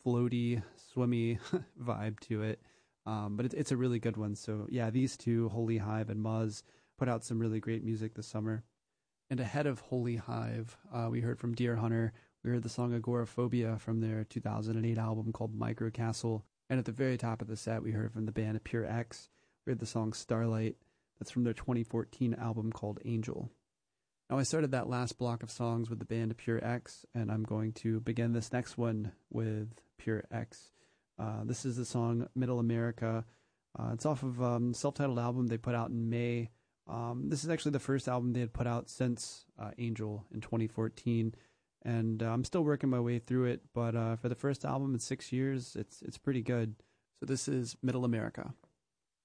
floaty, swimmy vibe to it. But it's a really good one. So yeah, these two, Holy Hive and Muzz, put out some really great music this summer. And ahead of Holy Hive, we heard from Deer Hunter. We heard the song Agoraphobia from their 2008 album called Microcastle. And at the very top of the set, we heard from the band Pure X. We heard the song Starlight. That's from their 2014 album called Angel. Now, I started that last block of songs with the band Pure X, and I'm going to begin this next one with Pure X. This is the song Middle America. It's off of a self-titled album they put out in May. This is actually the first album they had put out since Angel in 2014, and I'm still working my way through it, but for the first album in 6 years, it's pretty good. So this is Middle America.